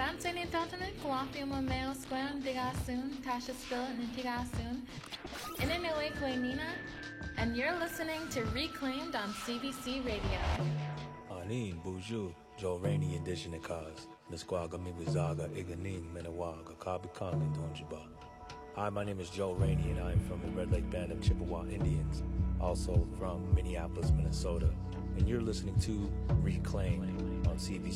Anthony Tottenham, Coffee Mamel Square, Digasun, Tasha Spillet, and Tigasun, Inanue Quenina, and you're listening to Reclaimed on CBC Radio. Anin, Buju, Joe Rainey, Indigenous Cause, Nisquaga, Miwizaga, Iganing, Menawaga, Kabi Kong, and Donjiba. Hi, my name is Joe Rainey, and I'm from the Red Lake Band of Chippewa Indians, also from Minneapolis, Minnesota. And you're listening to Reclaim on CBC